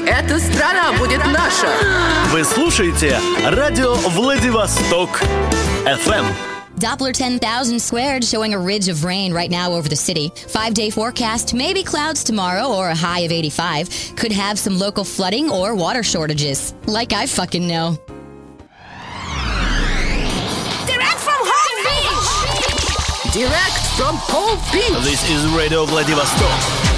эта страна будет наша. Вы слушаете радио Владивосток FM. Doppler 10,000 squared showing a ridge of rain right now over the city. 5-day forecast, maybe clouds tomorrow or a high of 85. Could have some local flooding or water shortages. Like I fucking know. Direct from Home Beach. This is Radio Vladivostok.